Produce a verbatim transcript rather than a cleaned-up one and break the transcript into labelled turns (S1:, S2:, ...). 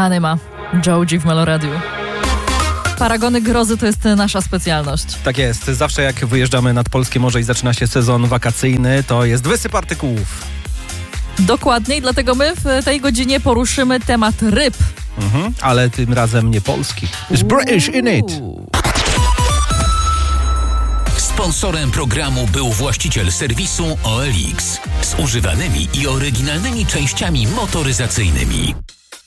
S1: Anima, Joe G w Meloradiu. Paragony grozy to jest nasza specjalność.
S2: Tak jest. Zawsze jak wyjeżdżamy nad polskie morze i zaczyna się sezon wakacyjny, to jest wysyp artykułów.
S1: Dokładnie, dlatego my w tej godzinie poruszymy temat ryb.
S2: Mhm, ale tym razem nie polskich. It's British in it.
S3: Sponsorem programu był właściciel serwisu O L X z używanymi i oryginalnymi częściami motoryzacyjnymi.